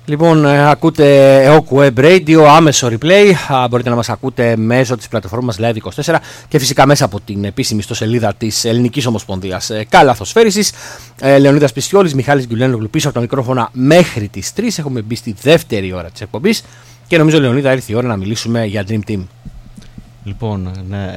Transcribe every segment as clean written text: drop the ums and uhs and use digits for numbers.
Λοιπόν, ακούτε EOK Web Radio, άμεσο replay. Μπορείτε να μας ακούτε μέσω της πλατφόρμας Live24 και φυσικά μέσα από την επίσημη ιστοσελίδα της Ελληνικής Ομοσπονδίας Καλαθοσφαίρισης. Λεωνίδας Πιστιόλης, Μιχάλης Γκουλένογλου πίσω από τα μικρόφωνα μέχρι τις 3. Έχουμε μπει στη δεύτερη ώρα της εκπομπής και νομίζω, Λεωνίδα, ήρθε η ώρα να μιλήσουμε για Dream Team. Λοιπόν, ναι,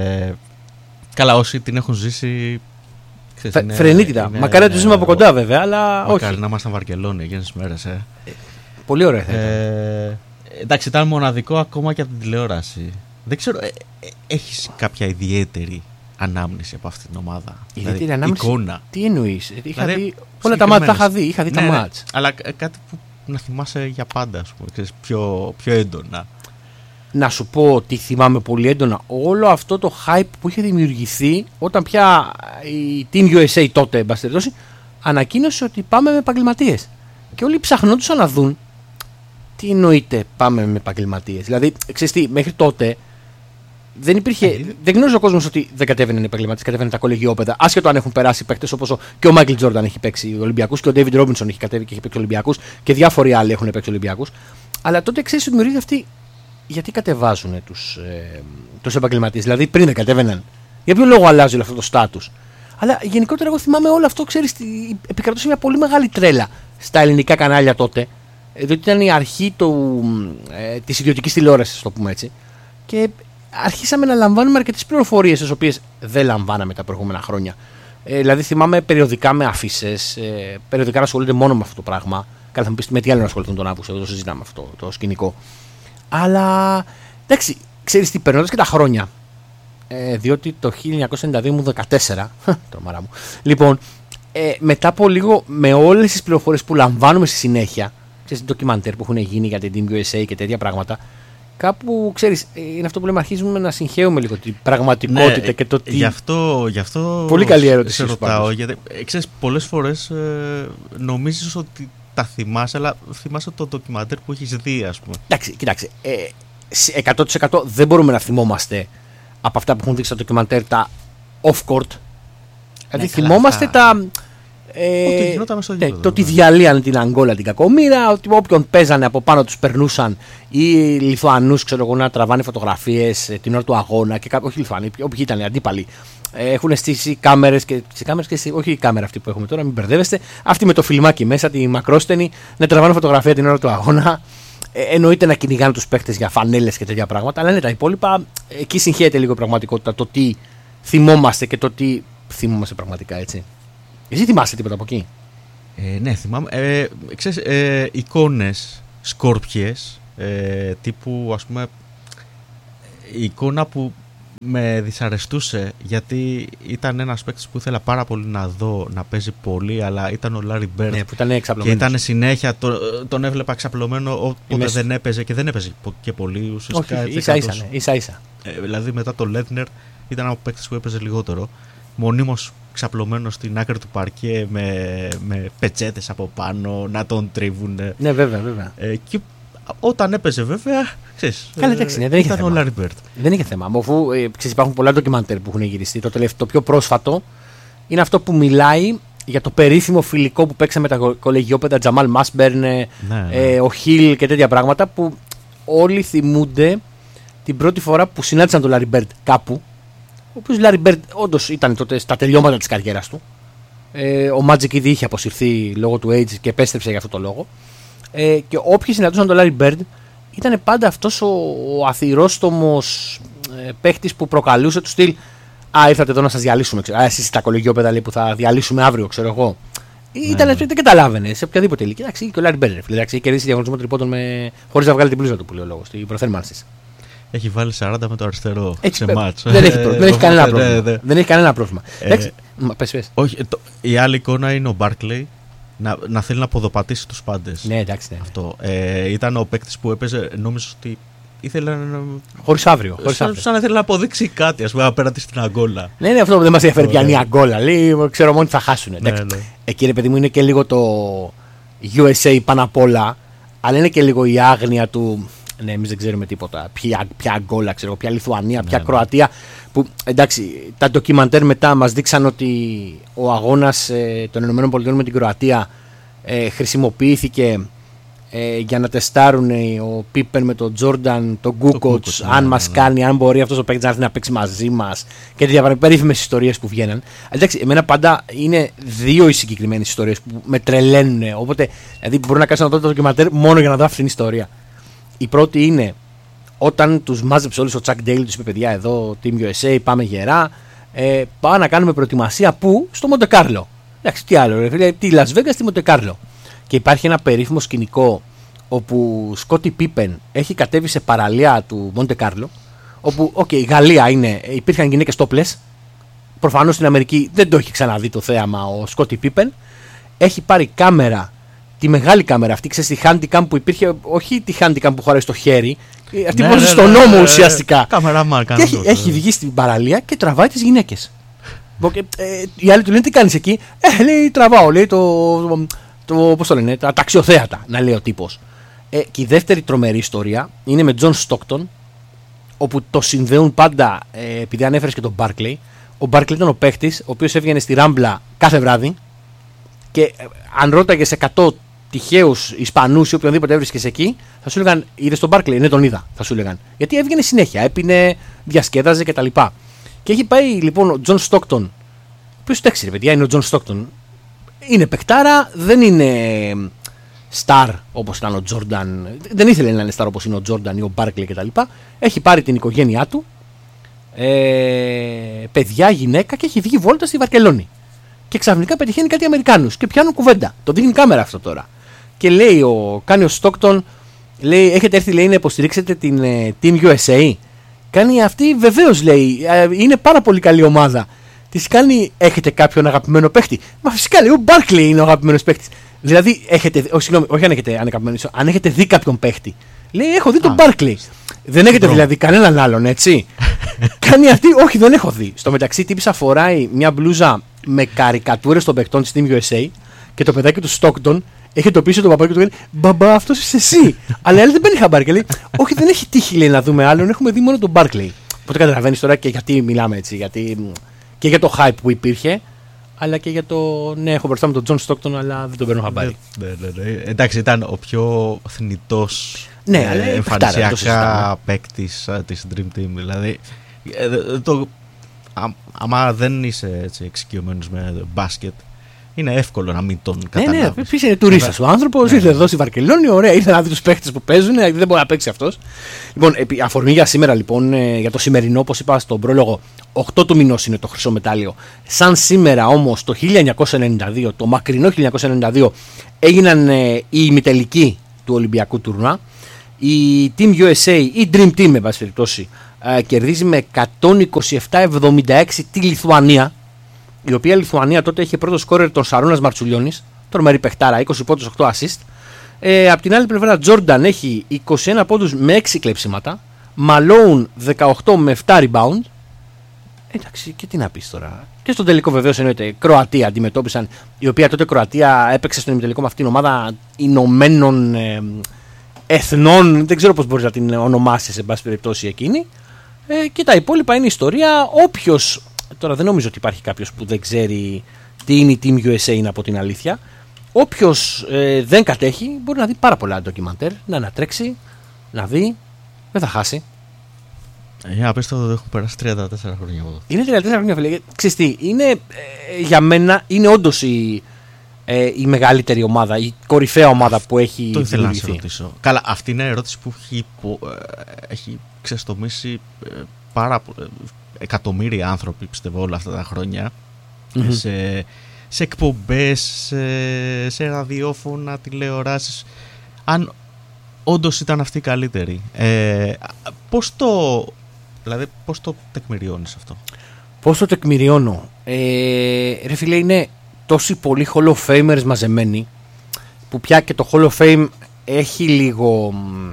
καλά, όσοι την έχουν ζήσει. Φρενίτιδα. Μακάρι να το ζούμε από κοντά, βέβαια, αλλά όχι. Μακάρι να ήμασταν Βαρκελόνη εκείνες τις μέρες. Πολύ ωραία θα ήταν. Εντάξει, ήταν μοναδικό ακόμα και από την τηλεόραση. Δεν ξέρω, έχεις κάποια ιδιαίτερη ανάμνηση από αυτή την ομάδα? Ιδιαίτερη ανάμνηση. Εικόνα. Τι εννοείς? Όλα τα μάτς τα είχα δει. Είχα δει τα μάτς. Αλλά κάτι που να θυμάσαι για πάντα, ας πούμε, ξέρεις, πιο έντονα. Να σου πω ότι θυμάμαι πολύ έντονα όλο αυτό το hype που είχε δημιουργηθεί όταν πια η Team USA τότε, εν πάση περιπτώσει, ανακοίνωσε ότι πάμε με επαγγελματίες. Και όλοι ψαχνόντουσαν να δουν τι εννοείται πάμε με επαγγελματίες. Δηλαδή, ξέρεις τι, μέχρι τότε δεν υπήρχε. Δεν γνώριζε ο κόσμος ότι δεν κατέβαιναν οι επαγγελματίες, κατέβαιναν τα κολεγιόπαιδα. Άσχετο αν έχουν περάσει παίκτες όπως και ο Μάικλ Τζόρνταν έχει παίξει Ολυμπιακούς και ο Ντέιβιντ Ρόμπινσον έχει κατέβει και έχει παίξει Ολυμπιακούς και διάφοροι άλλοι έχουν παίξει Ολυμπιακούς. Αλλά τότε ξέρεις ότι δημιουργείται αυτή. Γιατί κατεβάζουν τους επαγγελματίες, δηλαδή πριν δεν κατέβαιναν? Για ποιο λόγο αλλάζει όλο αυτό το στάτους? Αλλά γενικότερα, εγώ θυμάμαι όλο αυτό, ξέρεις, επικρατούσε μια πολύ μεγάλη τρέλα στα ελληνικά κανάλια τότε. Διότι ήταν η αρχή της ιδιωτικής τηλεόρασης, το πούμε έτσι. Και αρχίσαμε να λαμβάνουμε αρκετές πληροφορίες, τις οποίες δεν λαμβάναμε τα προηγούμενα χρόνια. Δηλαδή, θυμάμαι περιοδικά με αφίσες, περιοδικά να ασχολούνται μόνο με αυτό το πράγμα. Καλά, θα μου πεις με τι άλλο να ασχοληθούν τον Αύγουστο, εδώ το συζητάμε αυτό το σκηνικό. Αλλά εντάξει, ξέρεις τι, περνώντας και τα χρόνια, διότι το 1992 ήμουν 14, τρομαρά μου. Λοιπόν, μετά από λίγο, με όλες τις πληροφορίες που λαμβάνουμε στη συνέχεια, ξέρεις, ντοκιμαντέρ που έχουν γίνει για την Team USA και τέτοια πράγματα, κάπου, ξέρεις, είναι αυτό που λέμε, αρχίζουμε να συγχαίουμε λίγο την πραγματικότητα, ναι, και το τι. Γι' αυτό πολύ καλή ερώτηση. Σε ρωτάω, γιατί ξέρεις, πολλές φορές νομίζεις ότι τα θυμάσαι, αλλά θυμάσαι το ντοκιμαντέρ που έχεις δει, ας πούμε. Εντάξει, κοιτάξτε, 100% δεν μπορούμε να θυμόμαστε από αυτά που έχουν δείξει στα ντοκιμαντέρ τα off-court. Δηλαδή θυμόμαστε τα. Ότι γινόταν μες στο γήπεδο. Το ότι διαλύανε την Αγγόλα την κακομοίρα, ότι όποιον παίζανε από πάνω τους περνούσαν ή Λιθουανούς, ξέρω εγώ, να τραβάνε φωτογραφίες την ώρα του αγώνα και κάποιοι, όχι Λιθουανοί, όποιοι ήταν αντίπαλοι. Έχουν στήσει κάμερες και όχι η κάμερα αυτή που έχουμε τώρα, μην μπερδεύεστε. Αυτή με το φιλμάκι μέσα, τη μακρόστενη, να τραβάνε φωτογραφία την ώρα του αγώνα. Εννοείται να κυνηγάνε τους παίκτες για φανέλες και τέτοια πράγματα. Αλλά είναι τα υπόλοιπα. Εκεί συγχαίεται λίγο η πραγματικότητα. Το τι θυμόμαστε και το τι θυμόμαστε πραγματικά, έτσι. Εσύ θυμάσαι τίποτα από εκεί? Ναι, θυμάμαι. Ξέρεις, εικόνες σκόρπιες, τύπου, ας πούμε, η εικόνα που με δυσαρεστούσε, γιατί ήταν ένας παίκτης που ήθελα πάρα πολύ να δω να παίζει πολύ, αλλά ήταν ο Λάρι Μπέρντ, ναι, που ήταν εξαπλωμένος. Και ήταν συνέχεια, τον έβλεπα εξαπλωμένο όποτε δεν έπαιζε, και δεν έπαιζε και πολύ ουσιαστικά. Όχι, ίσα-ίσα. Δηλαδή μετά το Λέτνερ ήταν ο παίκτης που έπαιζε λιγότερο, μονίμως ξαπλωμένο στην άκρη του παρκέ με πετσέτες από πάνω να τον τρίβουν. Ναι, βέβαια. Και όταν έπαιζε, βέβαια, ξέρεις, καλά, εντάξει, δεν είχε θέμα. Δεν είχε θέμα. Αφού υπάρχουν πολλά ντοκιμαντέρ που έχουν γυριστεί. Το πιο πρόσφατο είναι αυτό που μιλάει για το περίφημο φιλικό που παίξαμε τα κολεγιόπαιδα, Τζαμάλ Μάσμπερν, ο Χιλ και τέτοια πράγματα, που όλοι θυμούνται την πρώτη φορά που συνάντησαν τον Λάρι Μπέρντ κάπου. Ο οποίος Λάρι Μπέρντ όντως ήταν τότε στα τελειώματα της καριέρας του. Ο Magic ήδη είχε αποσυρθεί λόγω του AIDS και επέστρεψε για αυτό το λόγο. Και όποιοι συναντούσαν τον Λάρι Μπέρντ ήταν πάντα αυτός ο αθυρόστομος παίχτης που προκαλούσε του στυλ. Ήρθατε εδώ να σας διαλύσουμε. Εσείς τα κολεγιόπαιδα, λέει, που θα διαλύσουμε αύριο, ξέρω εγώ. Ήταν, δεν καταλάβαινε σε οποιαδήποτε ηλικία. Εντάξει, και ο Λάρι Μπέρντ, έχει κερδίσει διαγωνισμό τριπώντων χωρίς να βγάλει την πλούζα του, που λέει ο λόγος, στην προθέρμανση. Έχει βάλει 40 με το αριστερό σε μάτς. Δεν έχει κανένα πρόβλημα. Δεν έχει κανένα πρόβλημα. Πες. Όχι, η άλλη εικόνα είναι ο Μπάρκλεϊ να θέλει να ποδοπατήσει τους πάντες. Ναι, εντάξει. Ναι. Αυτό. Ήταν ο παίκτης που έπαιζε, νόμιζε ότι ήθελε να. Χωρίς αύριο. Σαν να ήθελε να αποδείξει κάτι, ας πούμε, απέναντι στην Αγγόλα. Ναι, αυτό που δεν μας ενδιαφέρει πια είναι η Αγγόλα. Λέει, ξέρω μόνο ότι θα χάσουν. Ναι. Εκεί, ρε παιδί μου, είναι και λίγο το USA πάνω απ' όλα, αλλά είναι και λίγο η άγνοια του. Ναι, εμείς δεν ξέρουμε τίποτα. Ποια Αγγόλα, ξέρω, ποια Λιθουανία, ποια Κροατία. Που εντάξει, τα ντοκιμαντέρ μετά μας δείξαν ότι ο αγώνας των ΗΠΑ με την Κροατία χρησιμοποιήθηκε για να τεστάρουν ο Pippen με τον Jordan, τον Kukoc, αν μας κάνει, αν μπορεί αυτός ο παίκτης να έρθει να παίξει μαζί μας και τέτοια περίφημες ιστορίες που βγαίναν. Εντάξει, εμένα πάντα είναι δύο οι συγκεκριμένες ιστορίες που με τρελαίνουν. Οπότε, δηλαδή, μπορώ να κάνω να δω το ντοκιμαντέρ μόνο για να δω αυτήν την ιστορία. Η πρώτη είναι όταν τους μάζεψε όλους ο Chuck Daly, τους είπε: παιδιά, εδώ Team USA, πάμε γερά. Πάμε να κάνουμε προετοιμασία που? Στο Μοντε-Κάρλο. Εντάξει, τι άλλο, ρε, τι Las Vegas, τι Μοντε-Κάρλο. Και υπάρχει ένα περίφημο σκηνικό όπου Σκότι Πίπεν έχει κατέβει σε παραλία του Μοντε-Κάρλο. Όπου, η Γαλλία είναι, υπήρχαν γυναίκες τόπλες. Προφανώς στην Αμερική δεν το έχει ξαναδεί το θέαμα ο Σκότι Πίπεν. Έχει πάρει κάμερα, τη μεγάλη κάμερα αυτή, ξέρεις, τη handicam που υπήρχε, όχι τη handicam που χωράει στο χέρι, αυτή που στον νόμο ουσιαστικά. Και έχει βγει στην παραλία και τραβάει τις γυναίκες. Οι άλλοι του λένε: τι κάνεις εκεί? Λέει: τραβάω, λέει πώς το λένε, τα ταξιοθέατα, να λέει ο τύπος. Και η δεύτερη τρομερή ιστορία είναι με John Stockton, όπου το συνδέουν πάντα, επειδή ανέφερες και τον Barkley. Ο Barkley ήταν ο παίχτης ο οποίος έβγαινε στη Ράμπλα κάθε βράδυ και αν ρώταγες 100 τυχαίους Ισπανούς ή οποιονδήποτε έβρισκες εκεί, θα σου έλεγαν: είδες τον Barkley? Ναι, τον είδα, θα σου έλεγαν. Γιατί έβγαινε συνέχεια, έπινε, διασκέδαζε κτλ. Και έχει πάει λοιπόν ο John Stockton, ο οποίος τέξει, ρε παιδιά, είναι ο John Stockton. Είναι παιχτάρα, δεν είναι star όπως ήταν ο Jordan. Δεν ήθελε να είναι star όπως είναι ο Jordan ή ο Barkley κτλ. Έχει πάρει την οικογένειά του, παιδιά, γυναίκα, και έχει βγει βόλτα στη Βαρκελόνη. Και ξαφνικά πετυχαίνει κάτι Αμερικάνους και πιάνουν κουβέντα. Το δείχνει κάμερα αυτό τώρα. Και λέει, κάνει ο Stockton, λέει: έχετε έρθει, λέει, να υποστηρίξετε την Team USA? Κάνει αυτή: βεβαίως, λέει, είναι πάρα πολύ καλή ομάδα. Της κάνει: έχετε κάποιον αγαπημένο παίχτη? Μα φυσικά, λέει, ο Barkley είναι ο αγαπημένος παίχτης. Δηλαδή, όχι αν έχετε αγαπημένο, αν έχετε δει κάποιον παίχτη. Λέει: έχω δει τον Barkley. Δεν έχετε δηλαδή κανέναν άλλον, έτσι? Κάνει αυτή: όχι, δεν έχω δει. Στο μεταξύ, τύπησα φοράει μια μπλούζα με καρικατούρες των παιχτών της Team USA και το παιδάκι του Stockton έχει το πίσω του παπάκι του και λέει: μπαμπά, αυτός είσαι εσύ. Αλλά δεν παίρνει χαμπάρι και λέει: όχι, δεν έχει τύχει, λέει, να δούμε άλλον. Έχουμε δει μόνο τον Barkley. Οπότε καταλαβαίνεις τώρα και γιατί μιλάμε έτσι. Γιατί και για το hype που υπήρχε, αλλά και για το. Ναι, έχω μπροστά μου τον John Stockton, αλλά δεν τον παίρνω χαμπάρι. Ναι. Εντάξει, ήταν ο πιο θνητός, ναι, εμφανισιακά παίκτης της Dream Team. Δηλαδή, άμα δεν είσαι έτσι εξοικειωμένος με μπάσκετ, είναι εύκολο να μην τον καταλάβεις. Ναι, επίσης είναι τουρίστας ο άνθρωπος, ήρθε εδώ στη Βαρκελόνη, ωραία, ήρθε να δει τους παίχτες που παίζουν, δεν μπορεί να παίξει αυτός. Λοιπόν, αφορμή για σήμερα, λοιπόν, για το σημερινό, όπως είπα στον πρόλογο, 8 του μηνός είναι το χρυσό μετάλλιο. Σαν σήμερα όμως, το 1992, το μακρινό 1992, έγιναν οι ημιτελικοί του Ολυμπιακού τουρνουά. Η Team USA, η Dream Team, εν πάση περιπτώσει, κερδίζει με 127-76 τη Λιθουανία, η οποία Λιθουανία τότε είχε πρώτο σκόρερ τον Σαρούνας Μαρτσουλιώνης, τρομερή παιχτάρα, 20 πόντους, 8 assist. Απ' την άλλη πλευρά, Jordan έχει 21 πόντους με 6 κλεψίματα, Malone 18 με 7 rebound. Εντάξει, και τι να πεις τώρα. Και στον τελικό βεβαίως εννοείται Κροατία αντιμετώπισαν, η οποία τότε Κροατία έπαιξε στον ημιτελικό με αυτήν την ομάδα Ηνωμένων Εθνών, δεν ξέρω πώς μπορείς να την ονομάσεις, σε πάση περιπτώσει, εκείνη. Και τα υπόλοιπα είναι ιστορία. Όποιος, τώρα δεν νομίζω ότι υπάρχει κάποιος που δεν ξέρει τι είναι η Team USA, είναι από την αλήθεια. Όποιος δεν κατέχει μπορεί να δει πάρα πολλά ντοκιμαντέρ, να ανατρέξει, να δει, δεν θα χάσει. Απίστευτο, ότι έχουν περάσει 34 χρόνια από εδώ. Είναι 34 χρόνια, φίλε. Ξέρεις τι, είναι, για μένα είναι όντως η μεγαλύτερη ομάδα, η κορυφαία ομάδα που έχει δημιουργηθεί. Το ήθελα να σε ρωτήσω. Καλά, αυτή είναι η ερώτηση που έχει ξεστομίσει εκατομμύρια άνθρωποι, πιστεύω, όλα αυτά τα χρόνια. Σε εκπομπές, σε ραδιόφωνα, τηλεοράσεις. Αν όντως ήταν αυτή η καλύτερη, πώς το τεκμηριώνεις αυτό? Πώς το τεκμηριώνω? Ρε φίλε, είναι τόσοι πολλοί Hall of Famers μαζεμένοι που πια και το Hall of Fame έχει λίγο,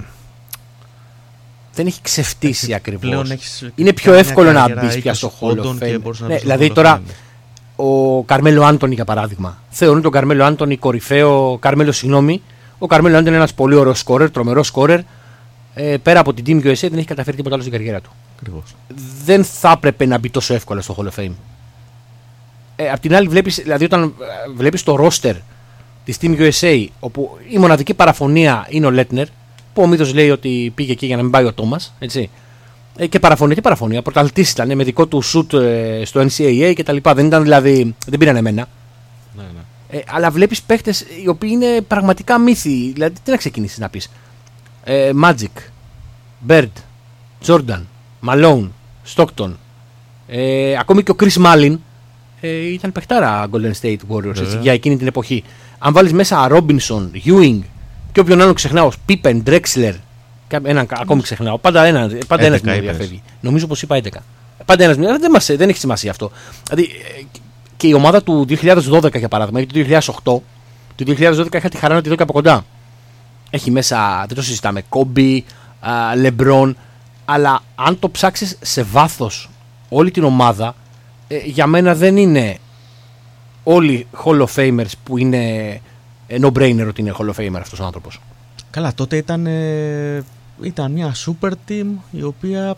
δεν έχει ξεφτύσει ακριβώς. Είναι πιο εύκολο να μπεις πια στο Hall of Fame. Ναι, δηλαδή τώρα ο Καρμέλο Άντονι, για παράδειγμα, θεωρούν τον Καρμέλο Άντονι κορυφαίο. Ο Καρμέλο Άντονι είναι ένας πολύ ωραίος σκόρερ, τρομερός σκόρερ. Πέρα από την Team USA δεν έχει καταφέρει τίποτα άλλο στην καριέρα του. Ακριβώς. Δεν θα έπρεπε να μπει τόσο εύκολα στο Hall of Fame. Απ' την άλλη, βλέπεις, δηλαδή όταν βλέπεις το roster της Team USA, όπου η μοναδική παραφωνία είναι ο Λέτνερ, που ο μύθος λέει ότι πήγε εκεί για να μην πάει ο Τόμας, έτσι. Και παραφωνία, πρωταθλητής ήταν με δικό του shoot στο NCAA κτλ. Δεν ήταν δηλαδή, δεν πήραν εμένα. Ναι. Αλλά βλέπεις παίχτες οι οποίοι είναι πραγματικά μύθοι. Δηλαδή, τι να ξεκινήσεις να πεις. Magic, Bird, Jordan, Malone, Stockton. Ακόμη και ο Chris Mullin ήταν παιχτάρα Golden State Warriors έτσι, για εκείνη την εποχή. Αν βάλεις μέσα Robinson, Ewing και όποιον άλλον ξεχνάω, Pippen, Drexler. Έναν ακόμη ξεχνάω. Πάντα ένας μου διαφεύγει. Νομίζω πως είπα 11. Πάντα ένας μου. Δεν έχει σημασία αυτό. Δηλαδή, και η ομάδα του 2012 για παράδειγμα, ή του 2008, του 2012 είχα τη χαρά να τη δω και από κοντά. Έχει μέσα, δεν το συζητάμε, Kobe, LeBron, αλλά αν το ψάξεις σε βάθος όλη την ομάδα, για μένα δεν είναι όλοι Hall of Famers που είναι no-brainer ότι είναι Hall of Famer αυτός ο άνθρωπος. Καλά, τότε ήταν μια super team η οποία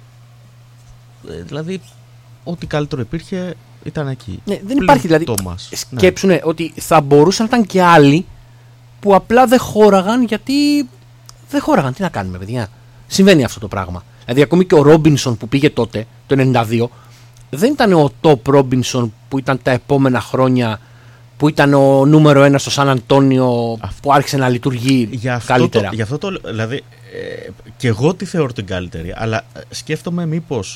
δηλαδή ό,τι καλύτερο υπήρχε ήταν εκεί. Ναι, δεν υπάρχει δηλαδή. Σκέψου ναι, ότι θα μπορούσαν να ήταν και άλλοι που απλά δεν χώραγαν γιατί δεν χώραγαν. Τι να κάνουμε, παιδιά. Συμβαίνει αυτό το πράγμα. Δηλαδή, ακόμη και ο Ρόμπινσον που πήγε τότε, το 92, δεν ήταν ο Top Ρόμπινσον που ήταν τα επόμενα χρόνια, που ήταν ο νούμερο 1 στο Σαν Αντώνιο, που άρχισε να λειτουργεί καλύτερα. Γι' αυτό δηλαδή, και εγώ τη θεωρώ την καλύτερη, αλλά σκέφτομαι μήπως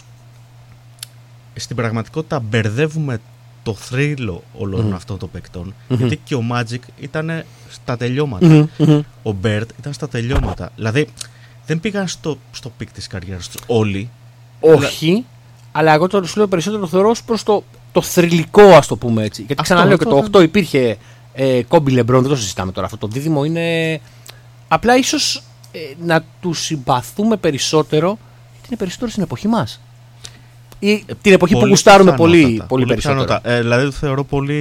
στην πραγματικότητα μπερδεύουμε το θρύλο όλων αυτών των παικτών, γιατί και ο Magic ήταν στα τελειώματα, ο Bird ήταν στα τελειώματα, δηλαδή δεν πήγαν στο πικ της καριέρας τους όλοι. Όχι, αλλά εγώ το σου λέω περισσότερο θεωρώ προς το θρυλικό, ας το πούμε έτσι. Γιατί ξαναλέω και το 8 υπήρχε Kobe LeBron, δεν το συζητάμε τώρα. Αυτό το δίδυμο είναι. Απλά ίσως να τους συμπαθούμε περισσότερο, γιατί είναι περισσότερο στην εποχή μας. Ή την εποχή που γουστάρουμε πολύ περισσότερο. Δηλαδή το θεωρώ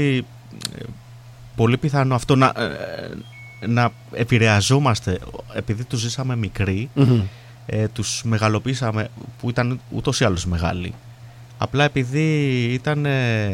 πολύ πιθανό αυτό να επηρεαζόμαστε επειδή τους ζήσαμε μικροί, τους μεγαλοποίησαμε που ήταν ούτως ή άλλως μεγάλοι. Απλά επειδή ήταν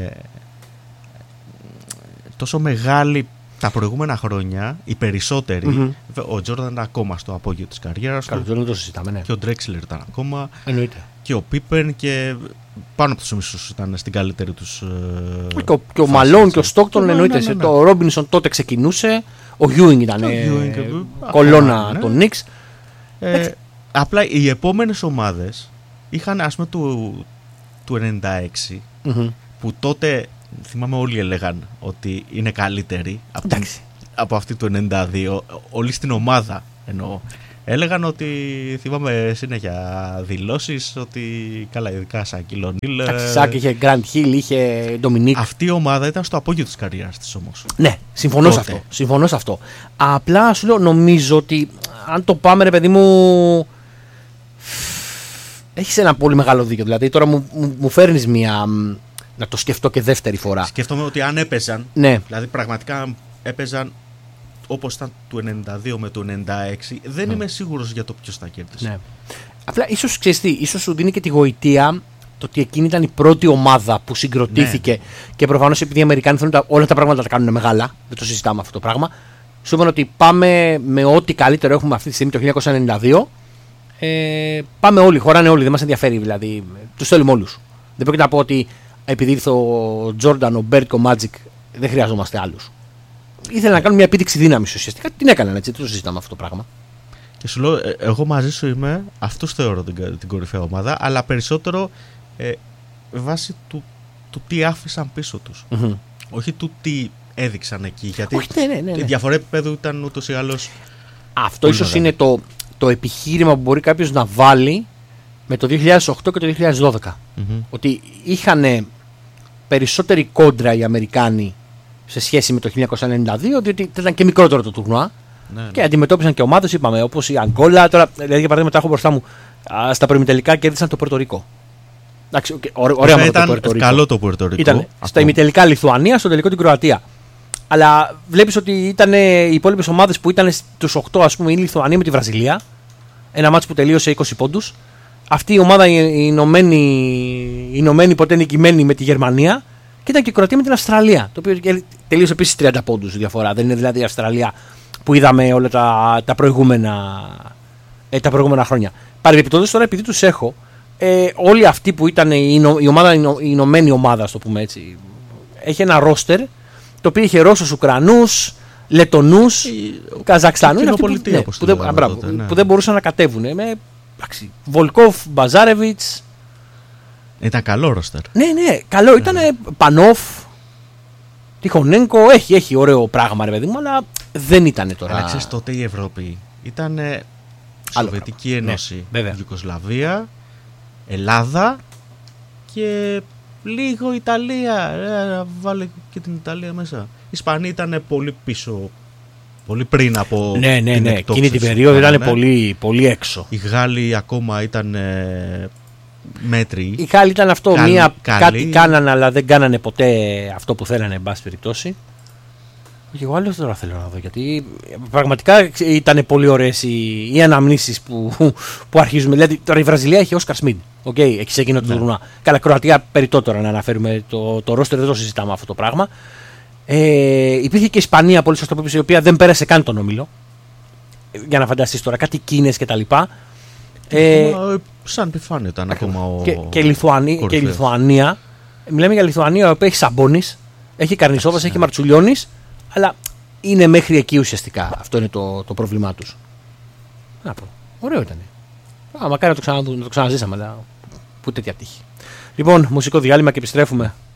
τόσο μεγάλοι τα προηγούμενα χρόνια, οι περισσότεροι, ο Jordan ήταν ακόμα στο απόγειο της καριέρας του. Καλό, το συζητάμε, ναι. Και ο Drexler ήταν ακόμα. Εννοείται. Και ο Pippen και πάνω από τους μισούς ήταν στην καλύτερη τους. Και ο Malone και ο Stockton εννοείται. Ναι. Το Robinson τότε ξεκινούσε. Ο Ewing ήταν κολόνα των Knicks. Απλά οι επόμενες ομάδες είχαν, ας πούμε, του 96 που τότε θυμάμαι όλοι έλεγαν ότι είναι καλύτεροι από αυτή του 92, όλοι στην ομάδα εννοώ. Έλεγαν ότι θυμάμαι συνέχεια δηλώσεις ότι καλά, ειδικά σαν Κιλονίλ. Σάκ είχε Grand Hill, είχε Dominique. Αυτή η ομάδα ήταν στο απόγειο της καριέρας της όμως. Ναι, συμφωνώ σε αυτό. Απλά σου λέω, νομίζω ότι αν το πάμε, ρε παιδί μου, έχεις ένα πολύ μεγάλο δίκιο. Δηλαδή τώρα μου φέρνεις μια. Να το σκεφτώ και δεύτερη φορά. Σκέφτομαι ότι αν έπαιζαν. Ναι. Δηλαδή πραγματικά έπαιζαν όπως ήταν του 92 με του 96, δεν είμαι σίγουρος για το ποιος θα κέρδισε. Ναι. Απλά ίσως ξέρεις τι, ίσως σου δίνει και τη γοητεία το ότι εκείνη ήταν η πρώτη ομάδα που συγκροτήθηκε και προφανώς επειδή οι Αμερικάνοι θέλουν όλα τα πράγματα να τα κάνουν μεγάλα, δεν το συζητάμε αυτό το πράγμα. Σου είπαν ότι πάμε με ό,τι καλύτερο έχουμε αυτή τη στιγμή το 1992. Πάμε όλοι, χωράνε όλοι, δεν μας ενδιαφέρει δηλαδή. Τους θέλουμε όλους. Δεν πρόκειται να πω ότι επειδή ήρθε ο Jordan, ο Bird και ο Magic, δεν χρειαζόμαστε άλλους. Ήθελα να κάνουν μια επίδειξη δύναμης ουσιαστικά. Την έκαναν έτσι, δεν το συζητάμε αυτό το πράγμα. Και σου λέω, εγώ μαζί σου είμαι, αυτούς θεωρώ την κορυφαία ομάδα, αλλά περισσότερο βάσει του τι άφησαν πίσω τους. Όχι του τι έδειξαν εκεί. Γιατί ναι. η διαφορά επίπεδου ήταν ούτως ή άλλως. Αυτό ίσως είναι το επιχείρημα που μπορεί κάποιος να βάλει με το 2008 και το 2012. Ότι είχαν περισσότερη κόντρα οι Αμερικάνοι σε σχέση με το 1992, διότι ήταν και μικρότερο το τουρνουά και αντιμετώπισαν και ομάδες, είπαμε, όπως η Αγκόλα. Τώρα, δηλαδή, για παράδειγμα, τα έχω μπροστά μου. Στα προημιτελικά κέρδισαν το Πορτορικό. Εντάξει, ωραία με το Πορτορικό. Καλό το Πορτορικό. Ήταν στα ημιτελικά Λιθουανία, στο τελικό την Κροατία. Αλλά βλέπεις ότι ήταν οι υπόλοιπες ομάδες που ήταν στους 8, ας πούμε, η Λιθουανία με τη Βραζιλία. Ένα μάτς που τελείωσε 20 πόντους. Αυτή η ομάδα η Ηνωμένη ποτέ νικημένη με τη Γερμανία. Και ήταν και η Κροατία με την Αυστραλία. Το οποίο τελείωσε επίσης 30 πόντους διαφορά. Δεν είναι δηλαδή η Αυστραλία που είδαμε όλα τα προηγούμενα χρόνια. Παρεμπιπτόντως τώρα, επειδή τους έχω, όλοι αυτοί που ήταν η Ηνωμένη ομάδα, ας το πούμε έτσι, έχει ένα ρόστερ το οποίο είχε Ρώσους, Ουκρανούς, Λετονούς, Καζακστανούς, που δεν μπορούσαν να κατέβουν. Βολκόφ, Μπαζάρεβιτς. Ήταν καλό ρόστερ. Ναι, καλό. Ήταν Πανόφ, Τιχονένκο. Έχει ωραίο πράγμα, ρε παιδί μου, αλλά δεν ήταν τώρα. Αλλά ξέρεις, τότε η Ευρώπη ήταν Σοβιετική Ένωση, Ιουγκοσλαβία, Ελλάδα και λίγο Ιταλία. Βάλε και την Ιταλία μέσα. Οι Ισπανοί ήταν πολύ πίσω, πολύ πριν από την εκτόξευση. Εκείνη την περίοδο ήταν πολύ, πολύ έξω. Οι Γάλλοι ακόμα ήταν μέτριοι. Οι Γάλλοι ήταν αυτό, κάτι κάνανε αλλά δεν κάνανε ποτέ αυτό που θέλανε, εν πάση περιπτώσει. Και εγώ άλλο τώρα θέλω να δω, γιατί πραγματικά ήταν πολύ ωραίες οι αναμνήσεις που αρχίζουμε. Δηλαδή τώρα η Βραζιλία έχει Όσκαρ Σμιντ. Έχει σε εκείνο το τουρνουά. Καλά, Κροατία περιττό τώρα να αναφέρουμε το ρόστερ, δεν το συζητάμε αυτό το πράγμα. Υπήρχε και η Ισπανία, πολύ σωστό που είπες, η οποία δεν πέρασε καν τον όμιλο. Για να φανταστείς τώρα, κάτι Κίνες κτλ. Σαν επιφάνεια ήταν ακόμα και η Λιθουανία. Μιλάμε για Λιθουανία, η οποία έχει Σαμπόνις, έχει Καρνισόβας, έχει Μαρτσουλιώνης, αλλά είναι μέχρι εκεί ουσιαστικά. Αυτό είναι το πρόβλημά τους. Να πω. Ωραίο ήταν. Μακάρι να το ξαναζήσαμε, αλλά που τέτοια τύχη. Λοιπόν, μουσικό διάλειμμα και επιστρέφουμε.